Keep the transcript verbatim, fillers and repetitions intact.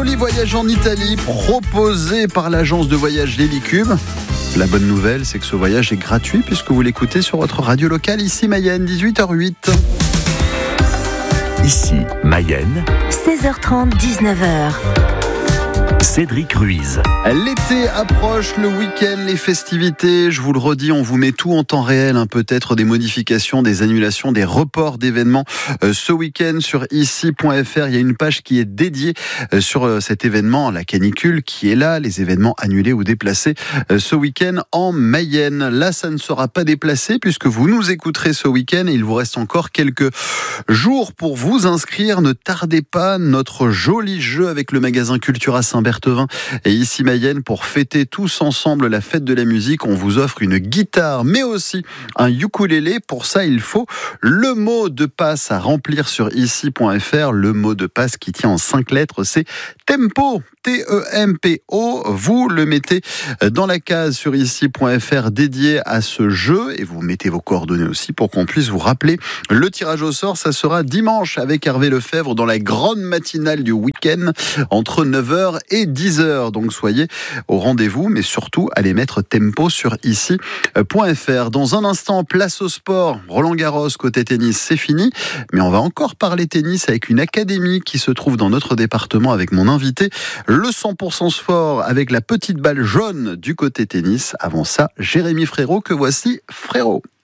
joli voyage en Italie proposé par l'agence de voyage L'Hélicube. La bonne nouvelle, c'est que ce voyage est gratuit puisque vous l'écoutez sur votre radio locale, ici Mayenne, dix-huit heures huit. Ici Mayenne, seize heures trente, dix-neuf heures. Cédric Ruiz. L'été approche, le week-end, les festivités. Je vous le redis, on vous met tout en temps réel. Hein, peut-être des modifications, des annulations, des reports d'événements. Euh, ce week-end sur ici point f r, il y a une page qui est dédiée euh, sur euh, cet événement, la canicule qui est là, les événements annulés ou déplacés euh, ce week-end en Mayenne. Là, ça ne sera pas déplacé puisque vous nous écouterez ce week-end et il vous reste encore quelques jours pour vous inscrire. Ne tardez pas, notre joli jeu avec le magasin Cultura Saint-Berthevin et ici Mayenne pour fêter tous ensemble la fête de la musique. On vous offre une guitare mais aussi un ukulélé. Pour ça, il faut le mot de passe à remplir sur ici point f r. Le mot de passe qui tient en cinq lettres, c'est Tempo. T E M P O. Vous le mettez dans la case sur ici point f r dédiée à ce jeu et vous mettez vos coordonnées aussi pour qu'on puisse vous rappeler. Le tirage au sort, ça sera dimanche avec Hervé Lefebvre dans la grande matinale du week-end entre neuf heures et dix heures. Donc soyez au rendez-vous, mais surtout allez mettre Tempo sur ici point f r. Dans un instant, place au sport. Roland Garros côté tennis, c'est fini, mais on va encore parler tennis avec une académie qui se trouve dans notre département avec mon invité. Le cent pour cent sport avec la petite balle jaune du côté tennis. Avant ça, Jérémy Frérot, que voici Frérot.